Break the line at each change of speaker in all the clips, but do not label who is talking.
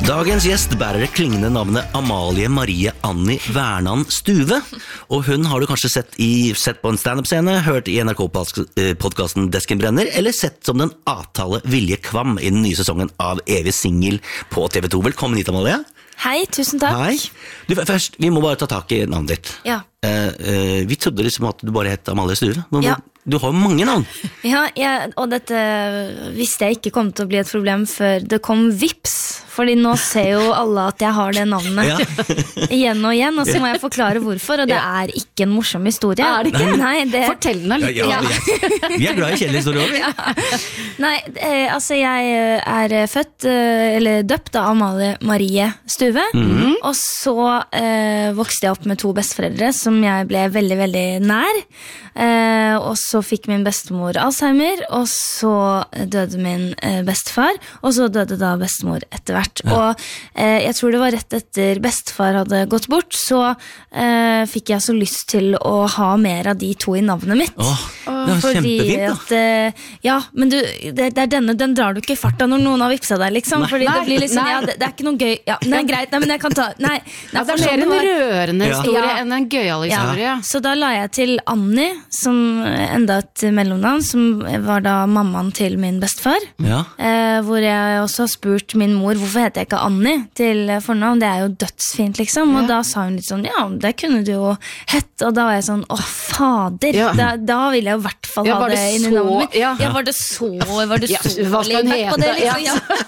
Dagens gjest bærer det klingende navnet Amalie Marie Annie Vernan Stuve, og hun har du kanskje sett på en stand-up-scene, hørt i NRK-podcasten Desken Brenner, eller sett som den avtale Vilje Kvam i den nye sesongen av Evig Singel på TV 2. Velkommen hit, Amalie.
Hei, tusen takk.
Hei. Du, først, vi må bare ta tak i navnet ditt.
Ja.
Vi trodde liksom at du bare het Amalie Stuve, men
Ja.
du har jo mange navn.
Ja, og dette visste jeg ikke kom til å bli et problem før det kom Vips, fordi nå ser jo alle at jeg har det navnet
Ja.
igjen og igjen, og så må jeg forklare hvorfor, og det er ikke en morsom historie.
Er det ikke?
Nei,
Fortell den litt.
Vi er glad i kjedelige historier. Ja.
Nei, altså jeg er født, eller døpt av Amalie Marie Stuve, og så vokste jeg opp med 2 besteforeldre som jeg ble veldig, veldig nær, og så fikk min bestemor Alzheimer, og så døde min bestefar, og så døde da bestemor etter hvert. Og jeg tror det var rett etter bestefar hadde gått bort, så fikk jeg så lyst til å ha mer av de 2 i navnet mitt.
Det var kjempefint da.
Ja, men det er den drar du ikke i farta når noen har vipset deg, liksom. Fordi det blir liksom, ja, det er ikke noe gøy. Ja, det er greit, nei, men jeg kan ta... Nei,
det er mer en rørende historie enn en gøyal historie.
Ja, så da la jeg til Annie, som enda et mellomnavn, som var da mammaen til min bestefar.
Ja.
Hvor jeg også har spurt min mor, hvorfor heter jeg ikke Annie til fornavn? Det er jo dødsfint, liksom. Og da sa hun litt sånn, ja, det kunne du jo hett. Og da var jeg sånn, fader, da vil jeg i hvert fall ha det inn i navnet mitt. Ja, var det så
hva skal hun hete?
Det, liksom,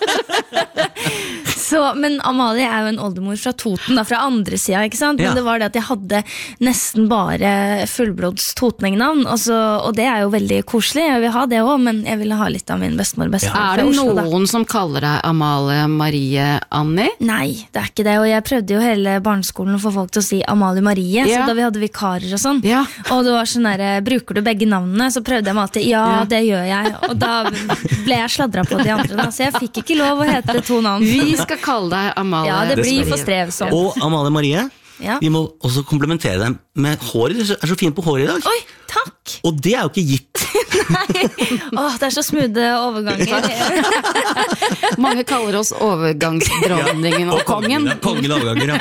ja. Så, men Amalie er jo en oldemor fra Toten, da, fra andre siden, ikke sant? Men det var det at jeg hadde nesten bare fullblods totningnavn, og det er jo veldig koselig, jeg vil ha det også, men jeg ville ha litt av min bestemor og bestefar
Er det
fra Oslo,
noen som kaller deg Amalie Marie Annie?
Nei, det er ikke det, og jeg prøvde jo hele barneskolen å få folk til å si Amalie Marie, så da vi hadde vikarer og sånn, og det var sånn der, bruker du begge navnene? Så prøvde jeg meg alltid, det gjør jeg, og da ble jeg sladret på de andre da, så jeg fikk ikke lov å hete 2 navn.
Vi skal kalle deg Amalie.
Ja, det blir for strevsomt.
Og Amalie Marie, vi må også komplementere dem med håret. Du er så fin på håret i dag.
Oi, takk!
Og det er jo ikke gitt.
Nei, det er så smoothe overganger.
Mange kaller oss overgangsdronningen og kongen.
Kongen overganger,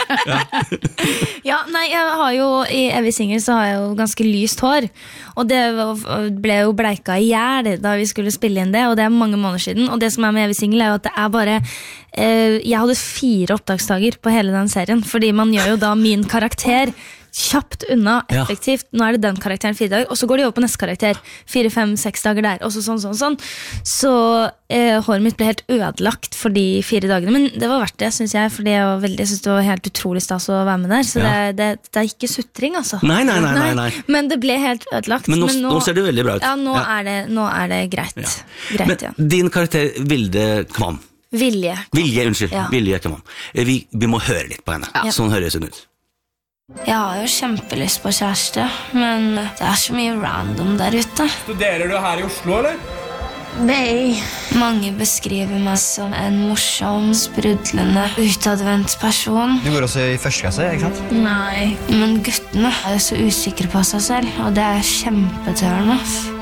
Ja, nei, jeg har jo, i Evig Singel så har jeg jo ganske lyst hår, og det ble jo bleika i hjel da vi skulle spille inn det, og det er mange måneder siden, og det som er med Evig Singel er jo at det er bare, jeg hadde 4 opptaksdager på hele den serien, fordi man gjør jo da min karakter kjapt unna, effektivt. Nå er det den karakteren 4 dager, og så går de over på neste karakter 4, 5, 6 dager der, og så sånn. Så håret mitt ble helt ødelagt for de 4 dagene, men det var verdt det, synes jeg, fordi jeg synes det var helt utrolig stas å være med der, så det er ikke suttring, altså.
Nei.
Men det ble helt ødelagt.
Men nå ser det veldig bra ut.
Ja, nå er det greit.
Men din karakter Vilde Kvam.
Vilje,
unnskyld. Vilje Kvam. Vi må høre litt på henne. Sånn høres hun ut.
Jeg har jo kjempelyst på kjæreste, men det er så mye random der ute.
Studerer du her i Oslo, eller?
Nei. Mange beskriver meg som en morsom, sprudlende, utadvendt person.
Du går også i første klasse, ikke sant?
Nei, men guttene er jo så usikre på seg selv, og det er kjempetørende.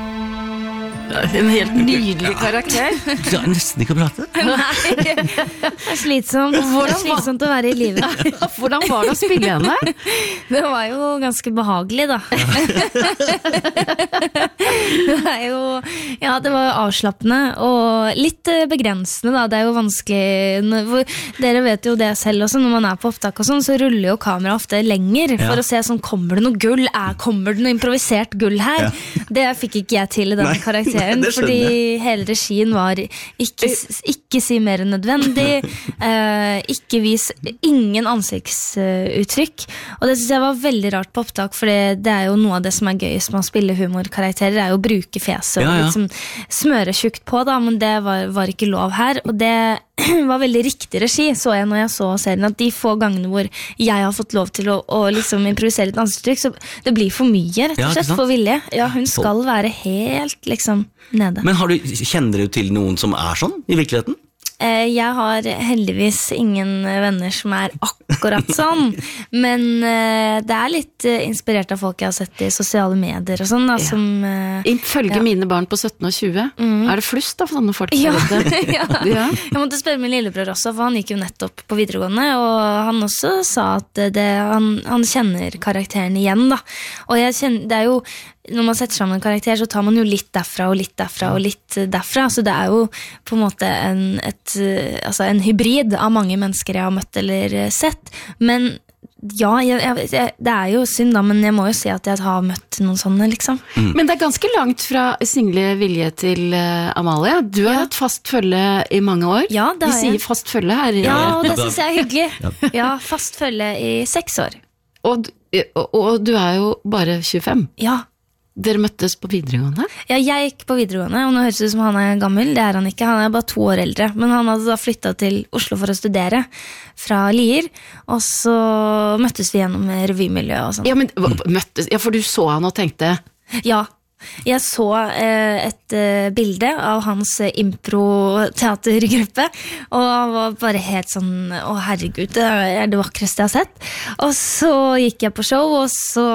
En helt nydelig karakter.
Du klarer nesten ikke å prate.
Nei, det er slitsomt. Det er slitsomt å være i livet.
Hvordan var det å spille henne?
Det var jo ganske behagelig, da. Det var avslappende og litt begrensende, da. Det er jo vanskelig. Dere vet jo det selv også, når man er på opptak og sånn, så ruller jo kamera ofte lenger for å se sånn, kommer det noe gull? Kommer det noe improvisert gull her? Det fikk ikke jeg til i denne karakteren. Fordi hele regien var ikke si mer enn nødvendig, ikke vis ingen ansiktsuttrykk, og det synes jeg var veldig rart på opptak, for det er jo noe av det som er gøyest med å spille humorkarakterer, er jo å bruke fjeset og liksom smøre tjukt på da, men det var ikke lov her, og det var veldig riktig regi, så jeg når jeg så serien, at de få gangene hvor jeg har fått lov til å liksom improvisere et ansiktsuttrykk, så det blir for mye, rett og slett, for Vilje. Ja, hun skal være helt liksom nede.
Men kjenner du til noen som er sånn i virkeligheten?
Jeg har heldigvis ingen venner som akkurat sånn, men det litt inspirert av folk jeg har sett i sosiale medier og sånn da, som...
Ifølge mine barn på 17 og 20, det flust da for sånne folk?
Ja. Jeg måtte spørre min lillebror også, for han gikk jo nettopp på videregående, og han også sa at han kjenner karakteren igjen da, og jeg kjenner, det jo når man setter sammen en karakter, så tar man jo litt derfra og litt derfra og litt derfra, så det jo på en måte en hybrid av mange mennesker jeg har møtt eller sett, men ja, det jo synd da, men jeg må jo si at jeg har møtt noen sånne liksom.
Men det ganske langt fra Single Vilje til Amalie. Du har hatt fast følge i mange år.
Ja, det har jeg.
De sier fast følge her.
Ja, og det synes jeg hyggelig. Ja, fast følge i 6 år.
Og du jo bare 25.
Ja.
Dere møttes på videregående?
Ja, jeg gikk på videregående, og nå høres det ut som han gammel, det han ikke, han bare 2 år eldre, men han hadde da flyttet til Oslo for å studere fra Lier, og så møttes vi gjennom revymiljøet og sånn.
Ja, men møttes, for du så han og tenkte?
Ja, jeg så et bilde av hans impro-teatergruppe, og han var bare helt sånn, å herregud, det det vakreste jeg har sett. Og så gikk jeg på show, og så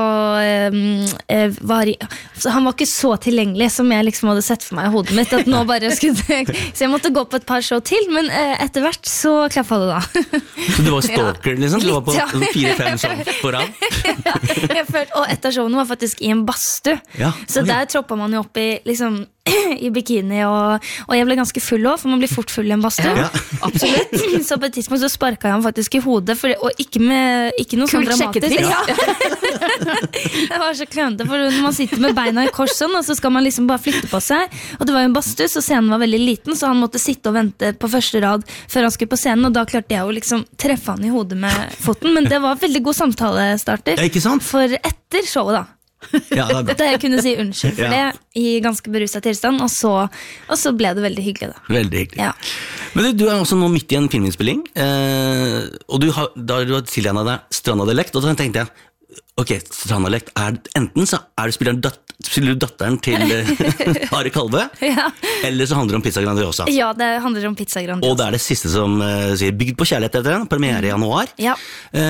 han var ikke så tilgjengelig som jeg liksom hadde sett for meg i hodet mitt, at nå bare skulle, så jeg måtte gå på et par show til, men etter hvert så klappet det da.
Så du var stalker liksom? Du var på 4-5 sånn foran?
Ja, jeg følte, og et av showene var faktisk i en badstue, så der troppet man jo opp i liksom i bikini, og jeg ble ganske full også, for man blir fort full i en badstue.
Ja,
absolutt. Så på et tidspunkt så sparket jeg ham faktisk i hodet, og ikke noe sånn dramatisk. Ja. Det var så klønete, for når man sitter med beina i kors sånn, og så skal man liksom bare flytte på seg, og det var jo en badstue, så scenen var veldig liten, så han måtte sitte og vente på første rad før han skulle på scenen, og da klarte jeg å liksom treffe han i hodet med foten, men det var veldig god samtalestarter.
Ja, ikke sant?
For etter showet da,
ja,
dette jeg kunne si unnskyld for det i ganske beruset tilstand, og så ble det veldig hyggelig da.
Veldig hyggelig.
Ja.
Men du også nå midt i en filminnspilling, og da har du tilgjent deg Stranda-dialekt, og da tenkte jeg, ok, Stranda-dialekt, enten så spiller du datteren til Are Kalve, eller så handler det om Pizza Grandiosa.
Ja, det handler om Pizza Grandiosa.
Og det det siste som sier Bygd på kjærlighet etter den, premiere i januar.
Ja.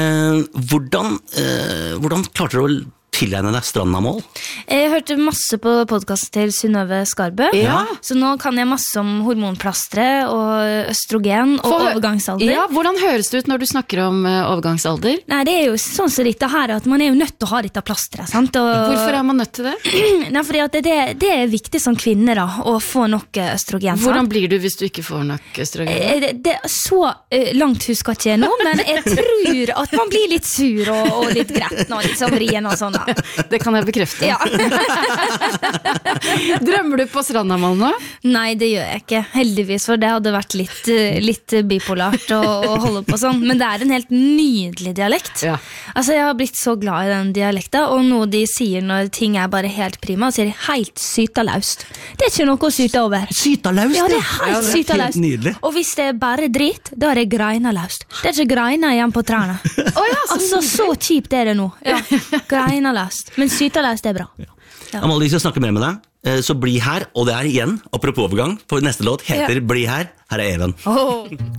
Hvordan klarte du å tilegne deg Strandamål?
Jeg hørte masse på podcast til Synnøve Skarbø, så nå kan jeg masse om hormonplastre og østrogen og overgangsalder.
Ja, hvordan høres det ut når du snakker om overgangsalder?
Nei, det jo sånn som dette her, at man jo nødt til å ha dette plastret, sant?
Hvorfor man nødt til det?
Nei, fordi at det viktig som kvinne da, å få nok østrogen. Sant?
Hvordan blir du hvis du ikke får nok østrogen?
Det så langt husker ikke jeg nå, men jeg tror at man blir litt sur og litt gretten og litt vrien og sånn.
Det kan jeg bekrefte.
Ja.
Drømmer du på Strandamål nå?
Nei, det gjør jeg ikke. Heldigvis, for det hadde vært litt bipolart å holde på sånn. Men det en helt nydelig dialekt.
Ja.
Altså, jeg har blitt så glad i den dialekten, og noe de sier når ting bare helt prima, sier de helt sytalaust. Det ikke noe å syte over.
Sytalaust?
Ja, det helt sytalaust.
Nydelig.
Og hvis det bare drit, da det greinalaust. Det ikke greina igjen på trærne. Altså, så kjipt det nå. Ja, greinalaust. Men sytalaust bra.
Ja. Amalie, vi skal snakke mer med deg, så bli her, og det igjen, apropos overgang, for neste låt heter Bli her, her Even.